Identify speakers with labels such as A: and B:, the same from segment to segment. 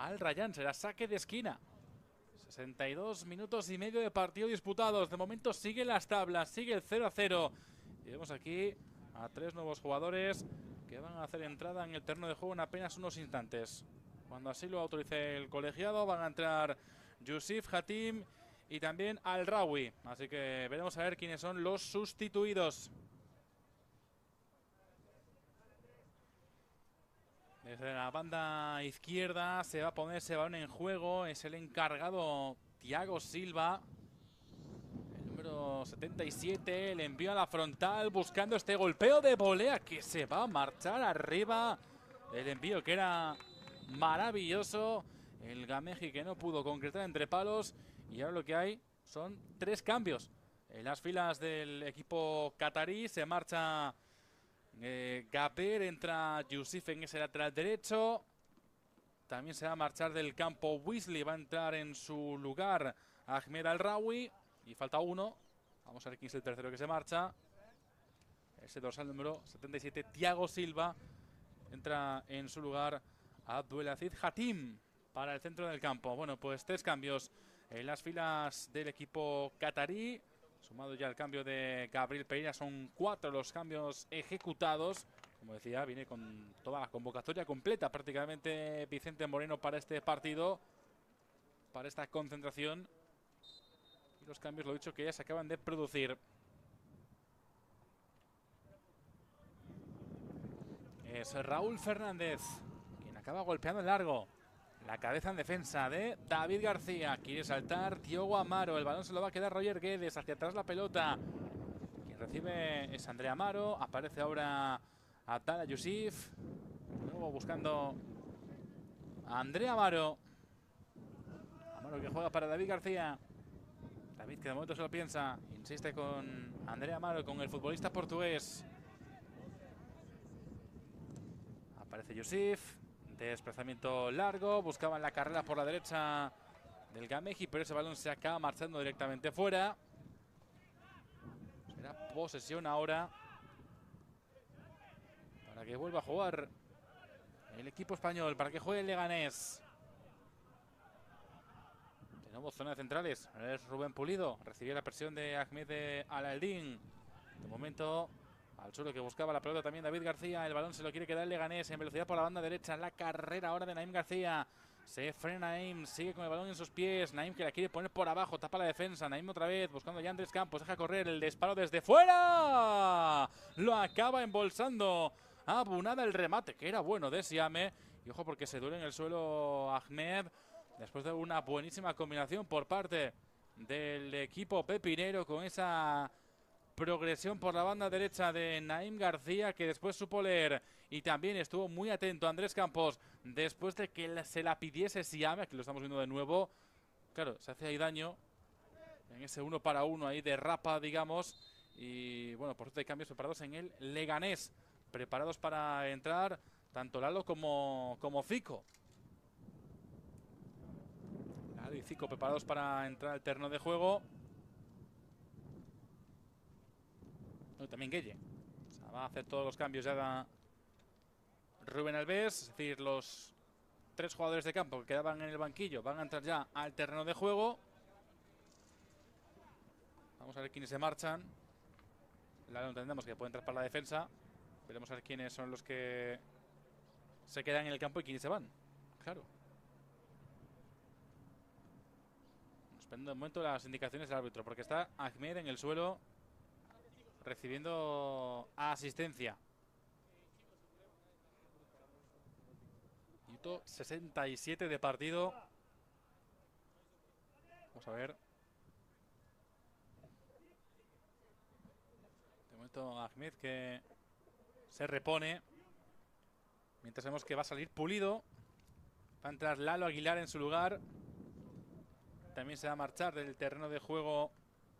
A: al Rayán. Será saque de esquina. 62 minutos y medio de partido disputados. De momento siguen las tablas, sigue el 0-0. Y vemos aquí a 3 nuevos jugadores que van a hacer entrada en el terreno de juego en apenas unos instantes. Cuando así lo autorice el colegiado, van a entrar Yusif, Hatim y también Al-Rawi. Así que veremos a ver quiénes son los sustituidos. Desde la banda izquierda se va a poner ese balón en juego. Es el encargado Thiago Silva. El número 77. Le envía a la frontal buscando este golpeo de volea que se va a marchar arriba. El envío que era maravilloso. El Gameji que no pudo concretar entre palos. Y ahora lo que hay son 3 cambios. En las filas del equipo catarí se marcha Gaper, entra Yusif en ese lateral derecho. También se va a marchar del campo Weasley. Va a entrar en su lugar Ahmed Al-Rawi. Y falta uno. Vamos a ver quién es el tercero que se marcha. Ese dorsal número 77, Thiago Silva. Entra en su lugar Abdulaziz Hatim para el centro del campo. Bueno, pues 3 cambios en las filas del equipo catarí. Sumado ya el cambio de Gabriel Pereira, son 4 los cambios ejecutados. Como decía, viene con toda la convocatoria completa prácticamente Vicente Moreno para este partido, para esta concentración. Y los cambios, lo dicho, que ya se acaban de producir. Es Raúl Fernández quien acaba golpeando el largo. La cabeza en defensa de David García. Quiere saltar Diogo Amaro. El balón se lo va a quedar Roger Guedes. Hacia atrás la pelota. Quien recibe es Andrea Amaro. Aparece ahora Abdallah Yusif. Luego buscando a Andrea Amaro. Amaro que juega para David García. David que de momento se lo piensa. Insiste con Andrea Amaro, con el futbolista portugués. Aparece Yusif. Desplazamiento largo, buscaban la carrera por la derecha del Gameji, pero ese balón se acaba marchando directamente fuera. Será posesión ahora para que vuelva a jugar el equipo español, para que juegue el Leganés. De nuevo zona de centrales, es Rubén Pulido, recibió la presión de Ahmed Al-Aldin. De momento al suelo que buscaba la pelota también David García. El balón se lo quiere quedar el Leganés en velocidad por la banda derecha. La carrera ahora de Naim García. Se frena Naim, sigue con el balón en sus pies. Naim que la quiere poner por abajo, tapa la defensa. Naim otra vez buscando ya Andrés Campos. Deja correr el disparo desde fuera. Lo acaba embolsando Abunada el remate, que era bueno de Siame. Y ojo porque se duele en el suelo Ahmed. Después de una buenísima combinación por parte del equipo pepinero con esa progresión por la banda derecha de Naim García, que después supo leer y también estuvo muy atento Andrés Campos después de que se la pidiese Siame. Aquí lo estamos viendo de nuevo. Claro, se hace ahí daño en ese 1 para 1 ahí de rapa, digamos. Y bueno, por suerte hay cambios preparados en el Leganés, preparados para entrar tanto Lalo como Zico. Lalo y Zico preparados para entrar al terreno de juego. También Gueye. O sea, va a hacer todos los cambios ya Rubén Alves. Es decir, los 3 jugadores de campo que quedaban en el banquillo van a entrar ya al terreno de juego. Vamos a ver quiénes se marchan. Lo entendemos que puede entrar para la defensa. Veremos a ver quiénes son los que se quedan en el campo y quiénes se van. Claro. Esperando de momento las indicaciones del árbitro, porque está Ahmed en el suelo recibiendo asistencia. Minuto 67 de partido. Vamos a ver. De momento Ahmed que se repone. Mientras vemos que va a salir Pulido. Va a entrar Lalo Aguilar en su lugar. También se va a marchar del terreno de juego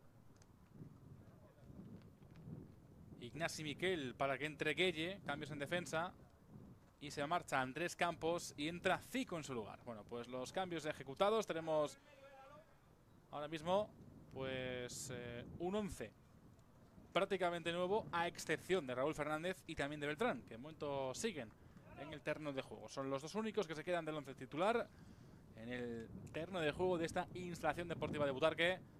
A: Ignasi Miquel para que entre Gueye. Cambios en defensa. Y se marcha Andrés Campos y entra Zico en su lugar. Bueno, pues los cambios ejecutados. Tenemos ahora mismo pues un 11 prácticamente nuevo, a excepción de Raúl Fernández y también de Beltrán, que de momento siguen en el terreno de juego. Son los 2 únicos que se quedan del 11 titular. en el terreno de juego de esta instalación deportiva de Butarque.